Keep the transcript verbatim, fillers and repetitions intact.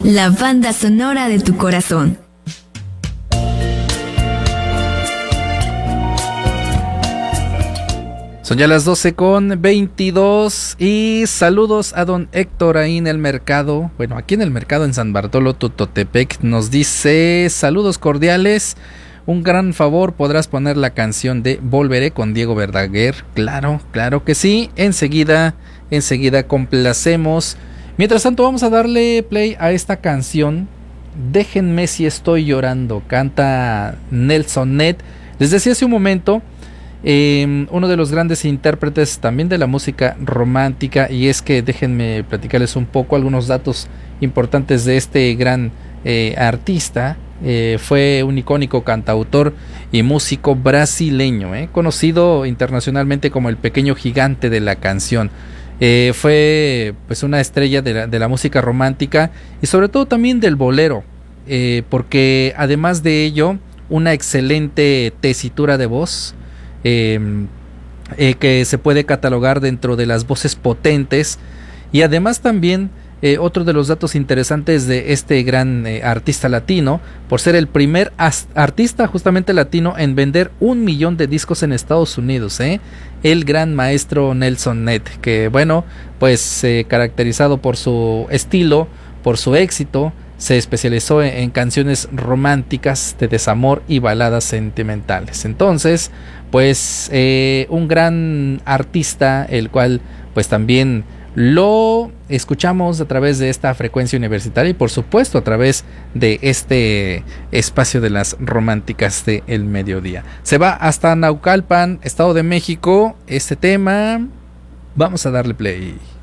La banda sonora de tu corazón. Son ya las doce con veintidós y saludos a don Héctor ahí en el mercado, bueno, aquí en el mercado en San Bartolo, Tototepec. Nos dice saludos cordiales, un gran favor, podrás poner la canción de Volveré con Diego Verdaguer. Claro, claro que sí, enseguida, enseguida complacemos. Mientras tanto vamos a darle play a esta canción, Déjenme si estoy llorando, canta Nelson Ned. Les decía hace un momento, Eh, uno de los grandes intérpretes también de la música romántica, y es que déjenme platicarles un poco algunos datos importantes de este gran eh, artista. Eh, fue un icónico cantautor y músico brasileño, eh, conocido internacionalmente como el pequeño gigante de la canción. Eh, fue pues una estrella de la, de la música romántica y sobre todo también del bolero, eh, porque además de ello una excelente tesitura de voz, Eh, eh, que se puede catalogar dentro de las voces potentes, y además también eh, otro de los datos interesantes de este gran eh, artista latino, por ser el primer as- artista justamente latino en vender un millón de discos en Estados Unidos, ¿eh? El gran maestro Nelson Ned, que bueno, pues eh, caracterizado por su estilo, por su éxito, se especializó en, en canciones románticas de desamor y baladas sentimentales. Entonces, pues eh, un gran artista, el cual pues también lo escuchamos a través de esta frecuencia universitaria y por supuesto a través de este espacio de las románticas del mediodía. Se va hasta Naucalpan, Estado de México, este tema. Vamos a darle play.